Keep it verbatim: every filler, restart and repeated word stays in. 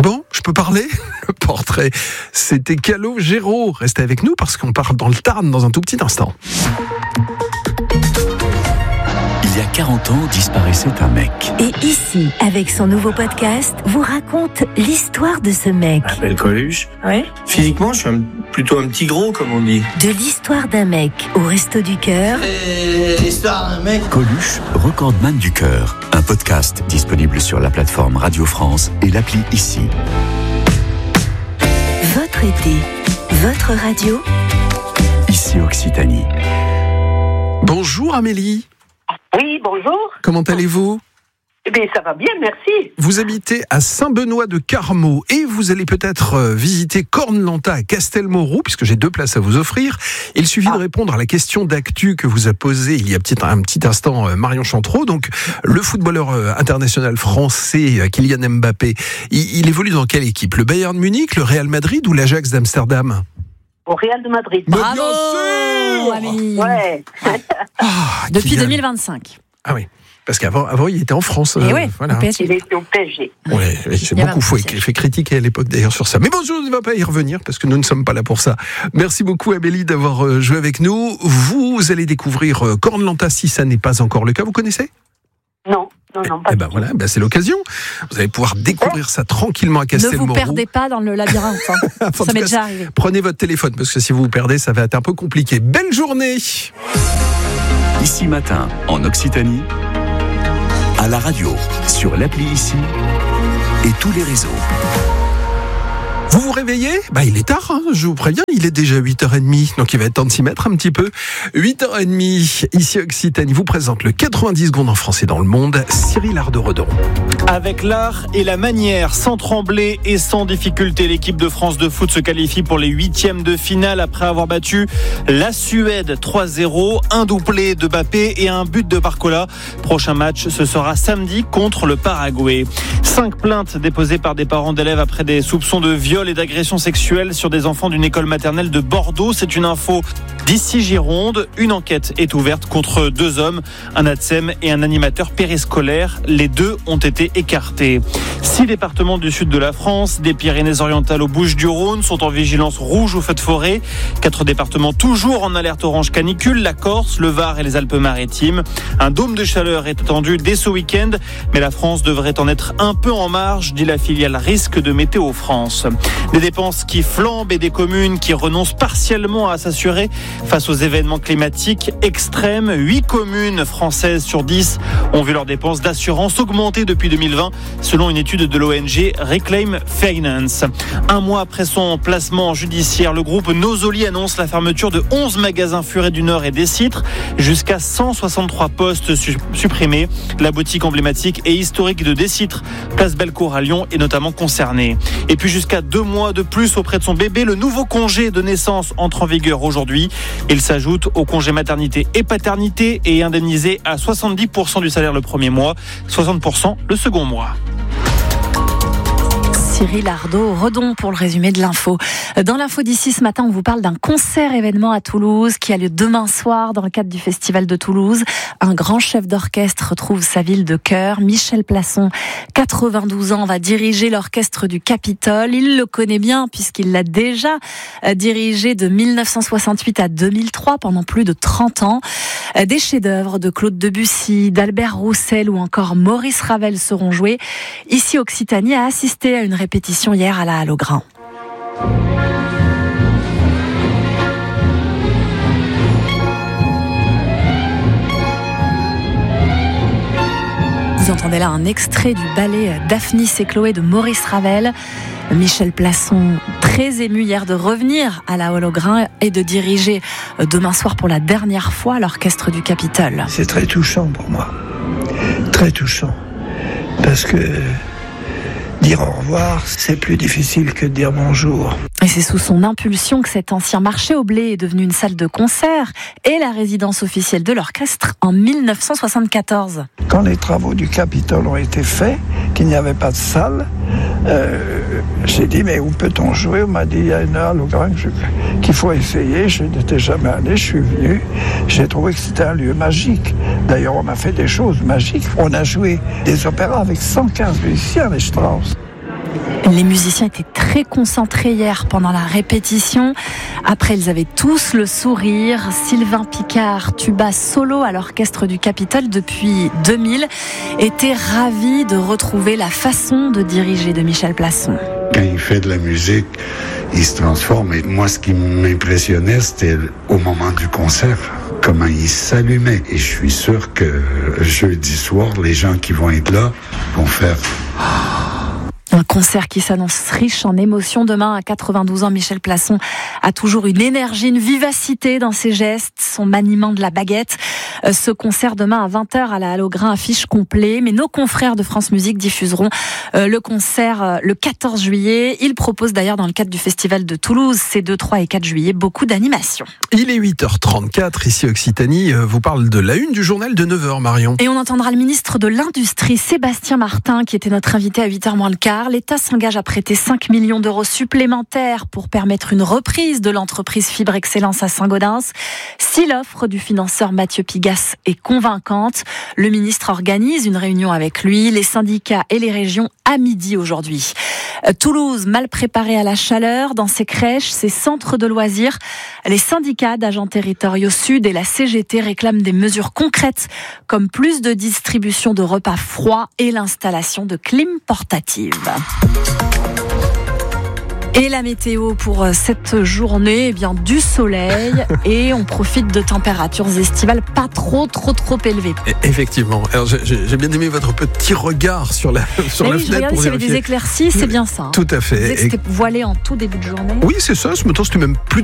Bon, je peux parler ? Le portrait, c'était Calogero. Restez avec nous parce qu'on part dans le Tarn dans un tout petit instant. Il y a quarante ans, disparaissait un mec. Et ici, avec son nouveau podcast, vous raconte l'histoire de ce mec. Je m'appelle Coluche. Ouais. Physiquement, je suis un, plutôt un petit gros, comme on dit. De l'histoire d'un mec au Resto du Cœur. Et l'histoire d'un mec. Coluche, recordman du cœur. Un podcast disponible sur la plateforme Radio France et l'appli Ici. Votre été, votre radio. Ici Occitanie. Bonjour Amélie. Oui, bonjour. Comment allez-vous ? Eh bien, ça va bien, merci. Vous habitez à Saint-Benoît-de-Carmaux et vous allez peut-être visiter Cornlanta à Castelmoron, puisque j'ai deux places à vous offrir. Il suffit ah. de répondre à la question d'actu que vous a posée il y a petit, un petit instant Marion Chantreau. Donc, le footballeur international français Kylian Mbappé, il, il évolue dans quelle équipe ? Le Bayern Munich, le Real Madrid ou l'Ajax d'Amsterdam ? Au Real de Madrid. Bravo, Amélie. Ouais. Ah, Depuis Kylian. deux mille vingt-cinq. Ah oui. Parce qu'avant, avant, il était en France. Et euh, ouais, voilà. au P S G. Il était au P S G. Ouais, j'ai beaucoup fait, fait critiquer à l'époque d'ailleurs sur ça. Mais bon, je ne vais pas y revenir parce que nous ne sommes pas là pour ça. Merci beaucoup Amélie d'avoir joué avec nous. Vous allez découvrir Cornlanta si ça n'est pas encore le cas. Vous connaissez ? Non, non, non, pas Eh ben du voilà, ben c'est l'occasion. Vous allez pouvoir découvrir ça tranquillement à Castelmoron. Ne vous perdez pas dans le labyrinthe. Hein. Ça m'est déjà arrivé. Prenez votre téléphone parce que si vous vous perdez, ça va être un peu compliqué. Belle journée. Ici matin, en Occitanie, à la radio, sur l'appli Ici et tous les réseaux. Vous vous réveillez ? Bah, il est tard, hein, je vous préviens, il est déjà huit heures trente, donc il va être temps de s'y mettre un petit peu. huit heures trente, ici Occitanie vous présente le quatre-vingt-dix secondes en français dans le monde, Cyril Ardo-Redon. Avec l'art et la manière, sans trembler et sans difficulté, l'équipe de France de foot se qualifie pour les huitièmes de finale après avoir battu la Suède trois zéro, un doublé de Mbappé et un but de Barcola. Prochain match, ce sera samedi contre le Paraguay. Cinq plaintes déposées par des parents d'élèves après des soupçons de viol et d'agression sexuelle sur des enfants d'une école maternelle de Bordeaux. C'est une info d'ici Gironde. Une enquête est ouverte contre deux hommes, un ATSEM et un animateur périscolaire. Les deux ont été écartés. Six départements du sud de la France, des Pyrénées-Orientales aux Bouches-du-Rhône, sont en vigilance rouge ou feu de forêt. Quatre départements toujours en alerte orange canicule, la Corse, le Var et les Alpes-Maritimes. Un dôme de chaleur est attendu dès ce week-end, mais la France devrait en être un peu en marge, dit la filiale Risque de Météo France. Des dépenses qui flambent et des communes qui renoncent partiellement à s'assurer face aux événements climatiques extrêmes. Huit communes françaises sur dix ont vu leurs dépenses d'assurance augmenter depuis deux mille vingt, selon une étude de l'O N G Reclaim Finance. Un mois après son placement judiciaire, le groupe Nosoli annonce la fermeture de onze magasins Furet du Nord et des Citres, jusqu'à cent soixante-trois postes su- supprimés. La boutique emblématique et historique de Décitres, place Bellecour à Lyon, est notamment concernée. Et puis jusqu'à deux mois de plus auprès de son bébé, le nouveau congé de naissance entre en vigueur aujourd'hui. Il s'ajoute au congé maternité et paternité et est indemnisé à soixante-dix pour cent du salaire le premier mois, soixante pour cent le second mois. Cyril Ardo-Redon pour le résumé de l'info. Dans l'info d'ici ce matin, on vous parle d'un concert-événement à Toulouse qui a lieu demain soir dans le cadre du Festival de Toulouse. Un grand chef d'orchestre retrouve sa ville de cœur. Michel Plasson, quatre-vingt-douze ans, va diriger l'orchestre du Capitole. Il le connaît bien puisqu'il l'a déjà dirigé de mille neuf cent soixante-huit à deux mille trois pendant plus de trente ans. Des chefs-d'œuvre de Claude Debussy, d'Albert Roussel ou encore Maurice Ravel seront joués. Ici, Occitanie a assisté à une répétition hier à la Halle au Grain. Vous entendez là un extrait du ballet Daphnis et Chloé de Maurice Ravel. Michel Plasson, très ému hier de revenir à la Halle au Grain et de diriger demain soir pour la dernière fois l'orchestre du Capitole. C'est très touchant pour moi, très touchant, parce que dire au revoir, c'est plus difficile que de dire bonjour. Et c'est sous son impulsion que cet ancien marché au blé est devenu une salle de concert et la résidence officielle de l'orchestre en mille neuf cent soixante-quatorze. Quand les travaux du Capitole ont été faits, qu'il n'y avait pas de salle, euh, j'ai dit, mais où peut-on jouer ? On m'a dit, il y a une halle au Grain qu'il faut essayer. Je n'étais jamais allé, je suis venu. J'ai trouvé que c'était un lieu magique. D'ailleurs, on a fait des choses magiques. On a joué des opéras avec cent quinze musiciens, les Strauss. Les musiciens étaient très concentrés hier pendant la répétition. Après, ils avaient tous le sourire. Sylvain Picard, tuba solo à l'orchestre du Capitole depuis deux mille, était ravi de retrouver la façon de diriger de Michel Plasson. Quand il fait de la musique, il se transforme. Et moi, ce qui m'impressionnait, c'était au moment du concert, comment il s'allumait. Et je suis sûr que jeudi soir, les gens qui vont être là vont faire... Un concert qui s'annonce riche en émotions. Demain, à quatre-vingt-douze ans, Michel Plasson a toujours une énergie, une vivacité dans ses gestes, son maniement de la baguette. Ce concert demain à vingt heures à la Halograin affiche complet. Mais nos confrères de France Musique diffuseront le concert le quatorze juillet. Ils proposent d'ailleurs dans le cadre du Festival de Toulouse, ces deux, trois et quatre juillet, beaucoup d'animations. Il est huit heures trente-quatre, ici Occitanie, vous parle de la une du journal de neuf heures, Marion. Et on entendra le ministre de l'Industrie, Sébastien Martin, qui était notre invité à huit heures moins le quart. L'État s'engage à prêter cinq millions d'euros supplémentaires pour permettre une reprise de l'entreprise Fibre Excellence à Saint-Gaudens. Si l'offre du financeur Mathieu Pigasse est convaincante, le ministre organise une réunion avec lui, les syndicats et les régions à midi aujourd'hui. Toulouse, mal préparée à la chaleur, dans ses crèches, ses centres de loisirs. Les syndicats d'agents territoriaux Sud et la C G T réclament des mesures concrètes, comme plus de distribution de repas froids et l'installation de clim portatives. Et la météo pour cette journée, eh bien du soleil et on profite de températures estivales pas trop trop trop élevées. Effectivement. Alors j'ai, j'ai bien aimé votre petit regard sur la sur et la oui, fenêtre pour s'il y avait vérifier. des éclaircies, c'est bien ça. Hein. Tout à fait. C'était voilé en tout début de journée. Oui, c'est ça. Ce matin, c'était même plutôt